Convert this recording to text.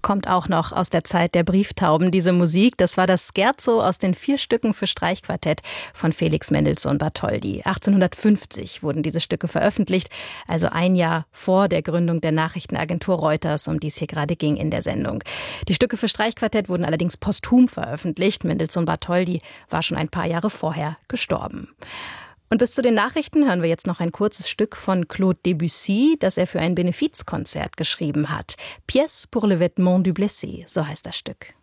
Kommt auch noch aus der Zeit der Brieftauben, diese Musik. Das war das Scherzo aus den 4 Stücken für Streichquartett von Felix Mendelssohn Bartholdy. 1850 wurden diese Stücke veröffentlicht, also ein Jahr vor der Gründung der Nachrichtenagentur Reuters, um die es hier gerade ging in der Sendung. Die Stücke für Streichquartett wurden allerdings posthum veröffentlicht. Mendelssohn Bartholdy war schon ein paar Jahre vorher gestorben. Und bis zu den Nachrichten hören wir jetzt noch ein kurzes Stück von Claude Debussy, das er für ein Benefizkonzert geschrieben hat. Pièce pour le vêtement du blessé, so heißt das Stück.